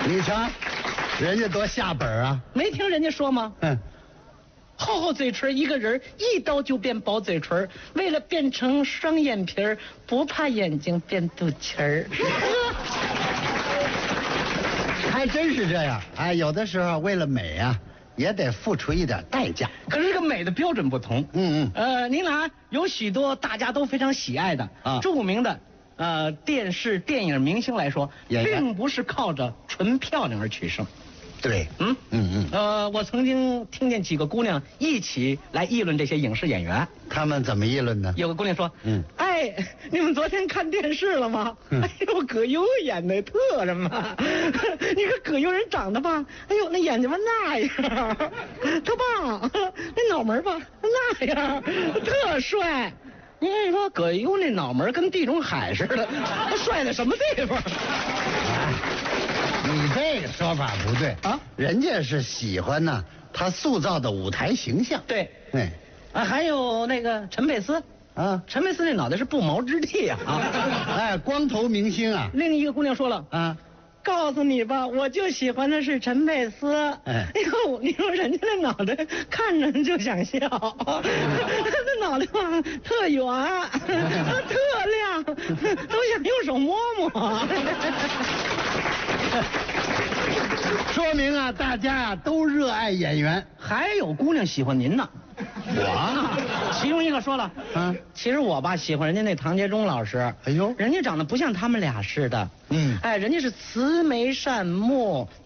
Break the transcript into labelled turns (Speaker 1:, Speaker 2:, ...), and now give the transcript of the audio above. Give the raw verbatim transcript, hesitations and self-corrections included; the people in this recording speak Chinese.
Speaker 1: 你瞧，人家多下本啊！
Speaker 2: 没听人家说吗？
Speaker 1: 嗯。
Speaker 2: 厚厚嘴唇，一个人一刀就变薄嘴唇，为了变成双眼皮儿，不怕眼睛变肚脐儿。
Speaker 1: 还真是这样。哎，有的时候为了美啊，也得付出一点代价。
Speaker 2: 可是这个美的标准不同。
Speaker 1: 嗯嗯。
Speaker 2: 呃，您看，有许多大家都非常喜爱的啊，著名的呃电视电影明星来说，并不是靠着纯漂亮而取胜。
Speaker 1: 对，
Speaker 2: 嗯
Speaker 1: 嗯嗯，
Speaker 2: 呃，我曾经听见几个姑娘一起来议论这些影视演员。
Speaker 1: 他们怎么议论呢？
Speaker 2: 有个姑娘说：“嗯，哎，你们昨天看电视了吗？嗯、哎呦，葛优演的特什么？你看葛优人长得吧，哎呦，那眼睛吧那样，特棒，那脑门吧那样，特帅。你看你说葛优那脑门跟地中海似的，他帅在什么地方？”
Speaker 1: 你这个说法不对啊！人家是喜欢呢，他塑造的舞台形象。
Speaker 2: 对，
Speaker 1: 对，
Speaker 2: 啊，还有那个陈佩斯啊，陈佩斯那脑袋是不毛之地啊！
Speaker 1: 哎，光头明星啊！
Speaker 2: 另一个姑娘说了啊，告诉你吧，我就喜欢的是陈佩斯。哎，哎呦，你说人家那脑袋看着就想笑，他那脑袋吧特圆，特亮，都想用手摸摸。
Speaker 1: 说明啊，大家啊都热爱演员，
Speaker 2: 还有姑娘喜欢您呢。我，其中一个说了，啊，其实我吧喜欢人家那唐杰忠老师。哎呦，人家长得不像他们俩似的。嗯，哎，人家是慈眉善目。